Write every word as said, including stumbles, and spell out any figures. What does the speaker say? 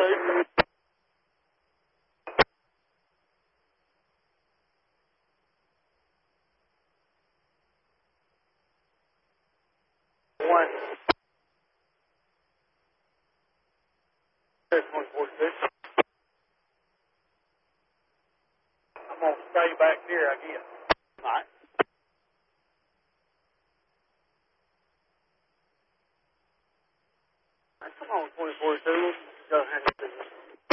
One. twenty forty-six. I'm going to stay back here, I guess. All right. Come on, twenty forty-two. Go ahead.